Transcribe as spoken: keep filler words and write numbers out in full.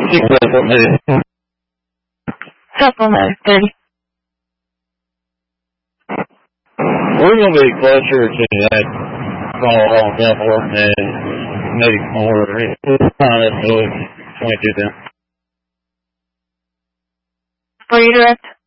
Six supplement. Supplement, thirty. We're going to be closer to that call on Temple and maybe more. We'll find it, twenty-two then. For you direct?